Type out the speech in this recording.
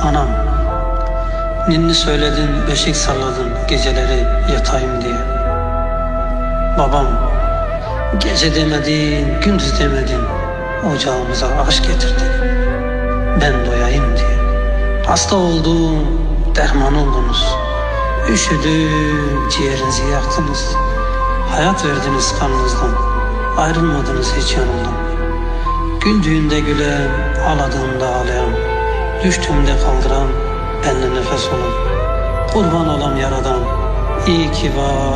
Anam, ninni söyledin, beşik salladın geceleri yatayım diye. Babam, gece demedin, gündüz demedin, ocağımıza aş getirdin. Ben doyayım diye. Hasta oldum, derman oldunuz. Üşüdüm, ciğerinizi yaktınız. Hayat verdiniz kanınızdan, ayrılmadınız hiç yanımdan. Güldüğünde gülen, ağladığımda ağlayan, düştüğümde kaldıran, benimle nefes olan. Kurban olam yaradan, iyi ki var.